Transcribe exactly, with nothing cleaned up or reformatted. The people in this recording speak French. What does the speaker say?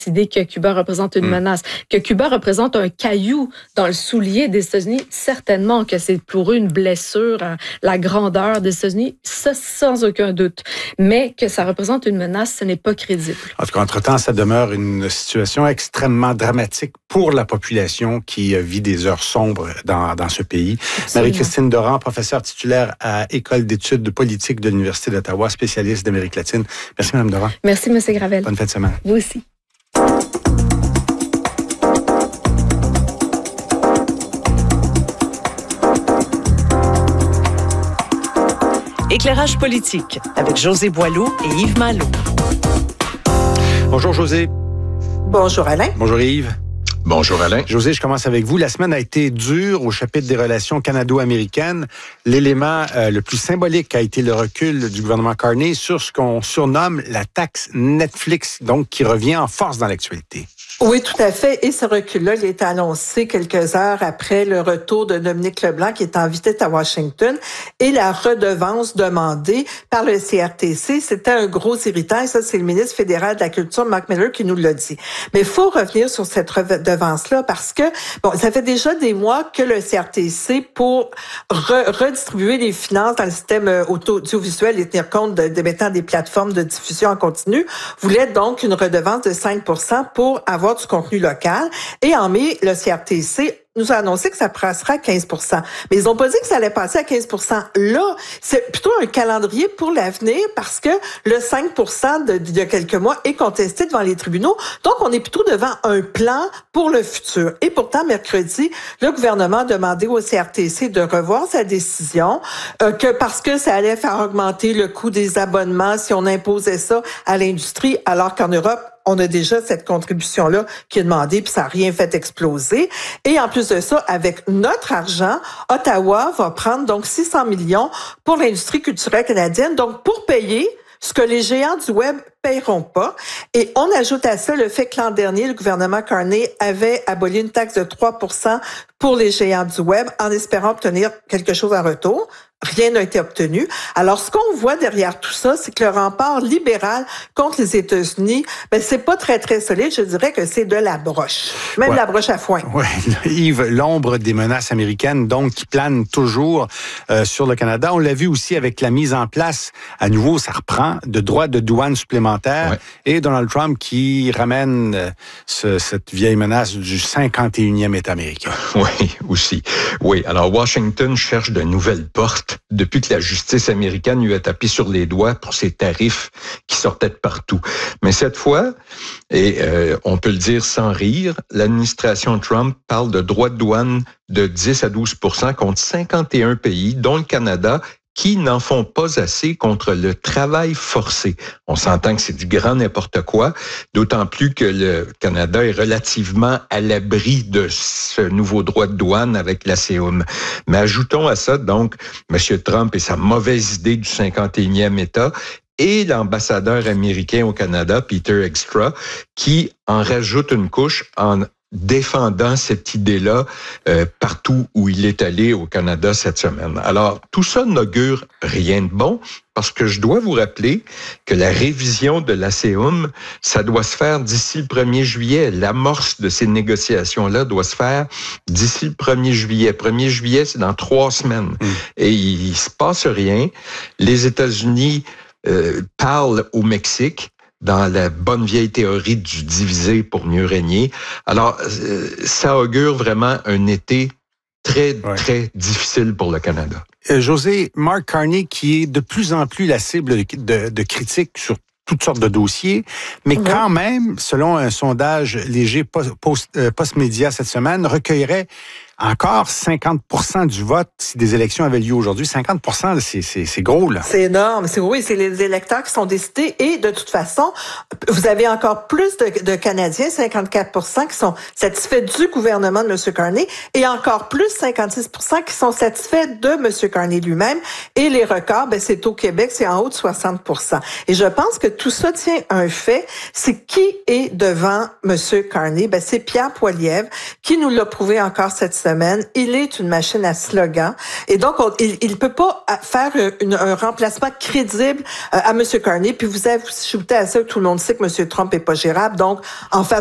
idée que Cuba représente une mmh. menace. Que Cuba représente un caillou dans le soulier des États-Unis, certainement que c'est pour eux une blessure à la grandeur des États-Unis, ça sans aucun doute. Mais que ça représente une menace, ce n'est pas crédible. En tout cas, entre-temps, ça demeure une situation extrêmement dramatique pour la population qui vit des heures sombres dans, dans ce pays. Absolument. Marie-Christine Doran, professeure titulaire à École d'études politique de l'Université d'Ottawa, spécialiste d'Amérique latine. Merci, Mme Doran. Merci, M. Gravel. Bonne fin de semaine. Vous aussi. Éclairage politique avec José Boileau et Yves Malo. Bonjour José. Bonjour Alain. Bonjour Yves. Bonjour Alain. José, je commence avec vous. La semaine a été dure au chapitre des relations canado-américaines. L'élément euh, le plus symbolique a été le recul du gouvernement Carney sur ce qu'on surnomme la taxe Netflix, donc qui revient en force dans l'actualité. Oui, tout à fait. Et ce recul-là, il est annoncé quelques heures après le retour de Dominique Leblanc, qui est en visite à Washington, et la redevance demandée par le C R T C. C'était un gros irritant, et ça, c'est le ministre fédéral de la Culture, Mark Miller, qui nous l'a dit. Mais il faut revenir sur cette redevance-là, parce que, bon, ça fait déjà des mois que le C R T C, pour re- redistribuer les finances dans le système audiovisuel et tenir compte de, de mettant des plateformes de diffusion en continu, voulait donc une redevance de cinq pour cent pour avoir du contenu local. Et en mai, le C R T C nous a annoncé que ça passera à quinze pour cent. Mais ils n'ont pas dit que ça allait passer à quinze pour cent. Là, c'est plutôt un calendrier pour l'avenir parce que le cinq pour cent de, d'il y a quelques mois est contesté devant les tribunaux. Donc, on est plutôt devant un plan pour le futur. Et pourtant, mercredi, le gouvernement a demandé au C R T C de revoir sa décision, euh, que parce que ça allait faire augmenter le coût des abonnements si on imposait ça à l'industrie, alors qu'en Europe, on a déjà cette contribution-là qui est demandée, puis ça n'a rien fait exploser. Et en plus de ça, avec notre argent, Ottawa va prendre donc six cents millions pour l'industrie culturelle canadienne, donc pour payer ce que les géants du web paieront pas. Et on ajoute à ça le fait que l'an dernier, le gouvernement Carney avait aboli une taxe de trois pour cent pour les géants du web en espérant obtenir quelque chose en retour. Rien n'a été obtenu. Alors, ce qu'on voit derrière tout ça, c'est que le rempart libéral contre les États-Unis, ben, c'est pas très, très solide. Je dirais que c'est de la broche. Même ouais. la broche à foin. Oui, Yves, l'ombre des menaces américaines, donc, qui planent toujours euh, sur le Canada. On l'a vu aussi avec la mise en place, à nouveau, ça reprend, de droits de douane supplémentaires ouais. et Donald Trump qui ramène euh, ce, cette vieille menace du cinquante et unième État américain. Oui, aussi. Oui, alors Washington cherche de nouvelles portes depuis que la justice américaine lui a tapé sur les doigts pour ses tarifs qui sortaient de partout. Mais cette fois, et euh, on peut le dire sans rire, l'administration Trump parle de droits de douane de dix à douze pour cent contre cinquante et un pays, dont le Canada, qui n'en font pas assez contre le travail forcé. On s'entend que c'est du grand n'importe quoi, d'autant plus que le Canada est relativement à l'abri de ce nouveau droit de douane avec la C E U M. Mais ajoutons à ça, donc, M. Trump et sa mauvaise idée du cinquante et unième État, et l'ambassadeur américain au Canada, Peter Extra, qui en rajoute une couche en défendant cette idée-là euh, partout où il est allé au Canada cette semaine. Alors, tout ça n'augure rien de bon, parce que je dois vous rappeler que la révision de la C E U M, ça doit se faire d'ici le premier juillet. L'amorce de ces négociations-là doit se faire d'ici le premier juillet. premier juillet, c'est dans trois semaines. Mmh. Et il, il se passe rien. Les États-Unis euh, parlent au Mexique, dans la bonne vieille théorie du diviser pour mieux régner. Alors, euh, ça augure vraiment un été très, ouais. très difficile pour le Canada. Euh, José, Mark Carney, qui est de plus en plus la cible de, de, de critiques sur toutes sortes de dossiers, mais mmh. quand même, selon un sondage léger post, euh, post-média cette semaine, recueillerait encore cinquante pour cent du vote si des élections avaient lieu aujourd'hui. cinquante pour cent, c'est, c'est, c'est gros, là. C'est énorme. C'est, oui, c'est les électeurs qui sont décidés. Et de toute façon, vous avez encore plus de, de Canadiens, cinquante-quatre pour cent, qui sont satisfaits du gouvernement de M. Carney et encore plus, cinquante-six pour cent, qui sont satisfaits de M. Carney lui-même. Et les records, ben, c'est au Québec, c'est en haut de soixante pour cent. Et je pense que tout ça tient à un fait, c'est qui est devant M. Carney? Ben, c'est Pierre Poilievre qui nous l'a prouvé encore cette semaine. semaine. Il est une machine à slogan. Et donc, on, il ne peut pas faire une, un remplacement crédible à M. Carney. Puis vous avez ajouté à ça que tout le monde sait que M. Trump est pas gérable. Donc, en face